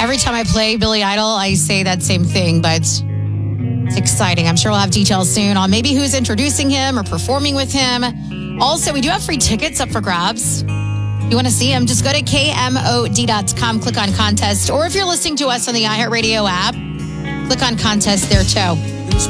Every time I play Billy Idol, I say that same thing, but it's exciting. I'm sure we'll have details soon on maybe who's introducing him or performing with him. Also, we do have free tickets up for grabs. If you want to see him, just go to KMOD.com, click on contest. Or if you're listening to us on the iHeartRadio app, click on contest there too.